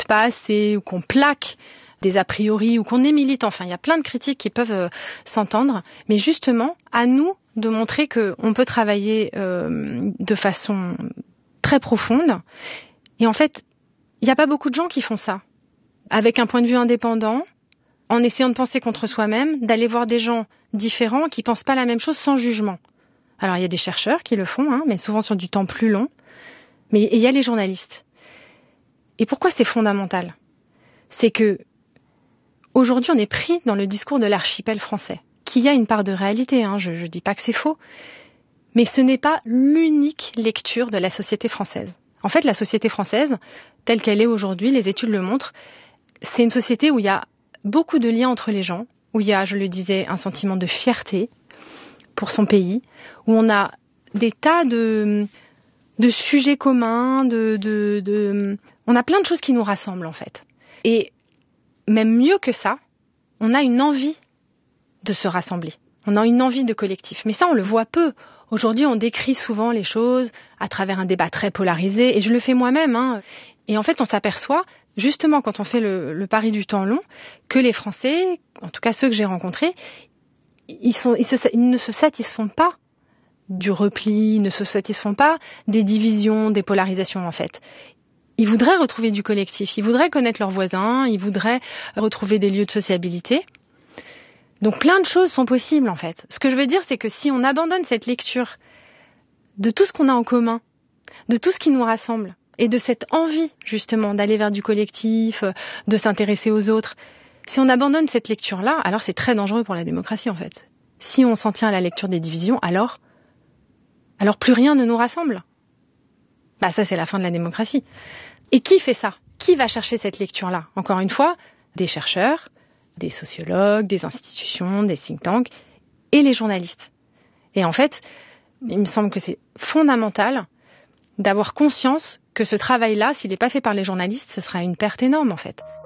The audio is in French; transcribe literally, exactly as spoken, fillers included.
pas assez ou qu'on plaque des a priori ou qu'on est militant. Enfin, il y a plein de critiques qui peuvent euh, s'entendre. Mais justement, à nous de montrer qu'on peut travailler euh, de façon très profonde. Et en fait, il n'y a pas beaucoup de gens qui font ça. Avec un point de vue indépendant, en essayant de penser contre soi-même, d'aller voir des gens différents qui pensent pas la même chose sans jugement. Alors, il y a des chercheurs qui le font, hein, mais souvent sur du temps plus long. Mais il y a les journalistes. Et pourquoi c'est fondamental ? C'est que aujourd'hui, on est pris dans le discours de l'archipel français, qui a une part de réalité, hein, je ne dis pas que c'est faux, mais ce n'est pas l'unique lecture de la société française. En fait, la société française, telle qu'elle est aujourd'hui, les études le montrent, c'est une société où il y a beaucoup de liens entre les gens, où il y a, je le disais, un sentiment de fierté pour son pays, où on a des tas de, de sujets communs, de, de, de, on a plein de choses qui nous rassemblent en fait. Et même mieux que ça, on a une envie de se rassembler. On a une envie de collectif. Mais ça, on le voit peu. Aujourd'hui, on décrit souvent les choses à travers un débat très polarisé, et je le fais moi-même. Hein. Et en fait, on s'aperçoit, justement, quand on fait le, le pari du temps long, que les Français, en tout cas ceux que j'ai rencontrés, ils, sont, ils, se, ils ne se satisfont pas du repli, ils ne se satisfont pas des divisions, des polarisations, en fait. Ils voudraient retrouver du collectif, ils voudraient connaître leurs voisins, ils voudraient retrouver des lieux de sociabilité. Donc plein de choses sont possibles en fait. Ce que je veux dire, c'est que si on abandonne cette lecture de tout ce qu'on a en commun, de tout ce qui nous rassemble, et de cette envie justement d'aller vers du collectif, de s'intéresser aux autres, si on abandonne cette lecture-là, alors c'est très dangereux pour la démocratie en fait. Si on s'en tient à la lecture des divisions, alors, alors plus rien ne nous rassemble. Bah ça c'est la fin de la démocratie. Et qui fait ça ? Qui va chercher cette lecture-là ? Encore une fois, des chercheurs, des sociologues, des institutions, des think tanks et les journalistes. Et en fait, il me semble que c'est fondamental d'avoir conscience que ce travail-là, s'il n'est pas fait par les journalistes, ce sera une perte énorme en fait.